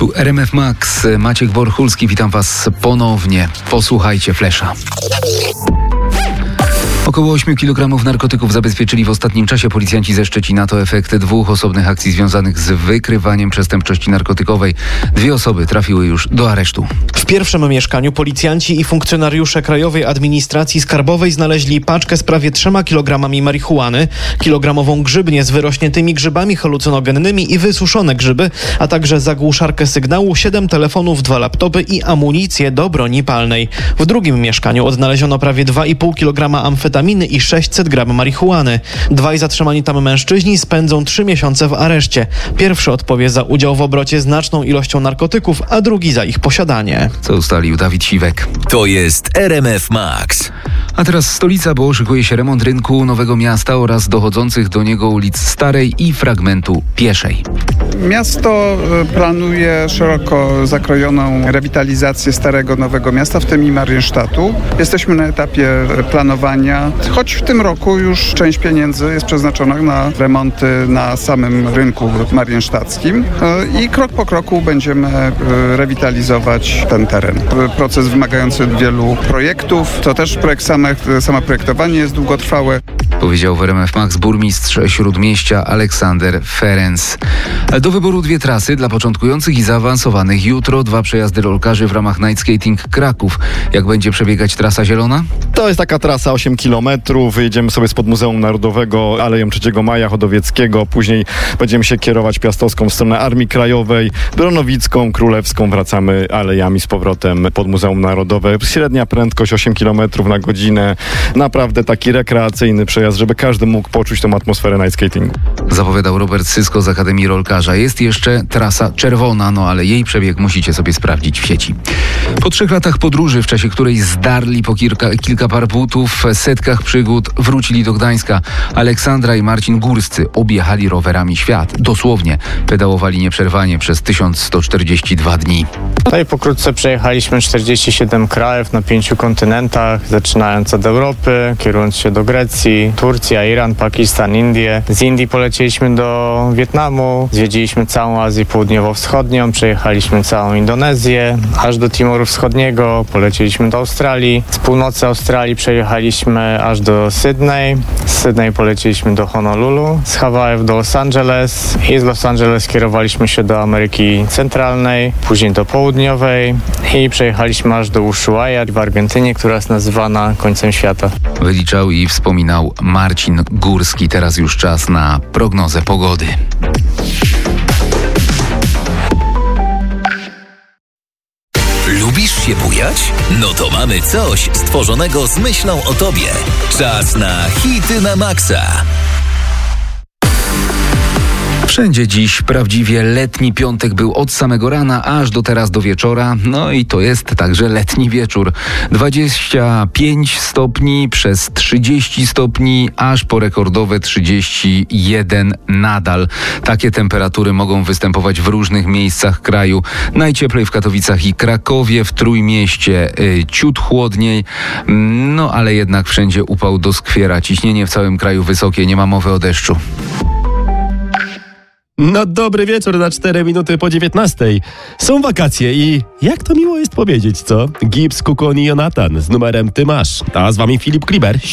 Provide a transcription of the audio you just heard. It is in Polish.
Tu RMF Max, Maciek Borchulski, witam Was ponownie. Posłuchajcie flesza. Około 8 kg narkotyków zabezpieczyli w ostatnim czasie policjanci ze Szczecina. To efekt 2 osobnych akcji związanych z wykrywaniem przestępczości narkotykowej. 2 osoby trafiły już do aresztu. W pierwszym mieszkaniu policjanci i funkcjonariusze Krajowej Administracji Skarbowej znaleźli paczkę z prawie 3 kg marihuany, kilogramową grzybnię z wyrośniętymi grzybami halucynogennymi i wysuszone grzyby, a także zagłuszarkę sygnału, 7 telefonów, 2 laptopy i amunicję do broni palnej. W drugim mieszkaniu odnaleziono prawie 2,5 kg amfetaminy i 600 gram marihuany. 2 zatrzymani tam mężczyźni spędzą 3 miesiące w areszcie. Pierwszy odpowie za udział w obrocie znaczną ilością narkotyków, a drugi za ich posiadanie. Co ustalił Dawid Siwek. To jest RMF Max. A teraz stolica, bo szykuje się remont rynku Nowego Miasta oraz dochodzących do niego ulic Starej i fragmentu Pieszej. Miasto planuje szeroko zakrojoną rewitalizację Starego Nowego Miasta, w tym i Marienstadtu. Jesteśmy na etapie planowania, choć w tym roku już część pieniędzy jest przeznaczona na remonty na samym rynku marienstadzkim i krok po kroku będziemy rewitalizować ten teren. Proces wymagający wielu projektów, to też samo projektowanie jest długotrwałe. Powiedział w RMF Max burmistrz Śródmieścia Aleksander Ferenc. Do wyboru 2 trasy dla początkujących i zaawansowanych. Jutro 2 przejazdy rolkarzy w ramach Night Skating Kraków. Jak będzie przebiegać trasa zielona? To jest taka trasa 8 km. Jedziemy sobie spod Muzeum Narodowego, Aleją 3 Maja, Chodowieckiego. Później będziemy się kierować Piastowską w stronę Armii Krajowej, Bronowicką, Królewską. Wracamy alejami z powrotem pod Muzeum Narodowe. Średnia prędkość 8 km na godzinę. Naprawdę taki rekreacyjny przejazd, żeby każdy mógł poczuć tą atmosferę night skatingu. Zapowiadał Robert Sysko z Akademii Rolkarza. Jest jeszcze trasa czerwona, ale jej przebieg musicie sobie sprawdzić w sieci. Po 3 latach podróży, w czasie której zdarli po kilka par butów, setkach przygód, wrócili do Gdańska. Aleksandra i Marcin Górscy objechali rowerami świat. Dosłownie pedałowali nieprzerwanie przez 1142 dni. Tutaj pokrótce przejechaliśmy 47 krajów na 5 kontynentach, zaczynając od Europy, kierując się do Grecji, Turcja, Iran, Pakistan, Indie. Z Indii polecieliśmy do Wietnamu, zwiedziliśmy całą Azję Południowo-Wschodnią, przejechaliśmy całą Indonezję, aż do Timoru Wschodniego, polecieliśmy do Australii. Z północy Australii przejechaliśmy aż do Sydney, z Sydney polecieliśmy do Honolulu, z Hawajów do Los Angeles i z Los Angeles kierowaliśmy się do Ameryki Centralnej, później do Południowej i przejechaliśmy aż do Ushuaia w Argentynie, która jest nazywana końcem świata. Wyliczał i wspominał Marcin Górski. Teraz już czas na prognozę pogody. Lubisz się bujać? No to mamy coś stworzonego z myślą o tobie. Czas na hity na maksa. Wszędzie dziś prawdziwie letni piątek był od samego rana aż do teraz do wieczora. No i to jest także letni wieczór. 25 stopni przez 30 stopni, aż po rekordowe 31 nadal. Takie temperatury mogą występować w różnych miejscach kraju. Najcieplej w Katowicach i Krakowie, w Trójmieście ciut chłodniej. No ale jednak wszędzie upał doskwiera. Ciśnienie w całym kraju wysokie, nie ma mowy o deszczu. No dobry wieczór na 4 minuty po 19. Są wakacje i jak to miło jest powiedzieć, co? Gibbs, Kukon i Jonatan z numerem Ty masz. A z wami Filip Kliber.